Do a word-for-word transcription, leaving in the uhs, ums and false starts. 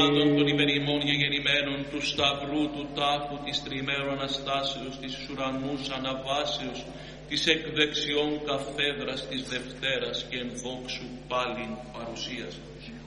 των υπερημών γεγεννημένων του Σταυρού, του τάφου, της τριμέρου Αναστάσεως, της ουρανούς αναβάσεως, της εκδεξιών καθέδρας της Δευτέρας και εν δόξου πάλιν παρουσίας.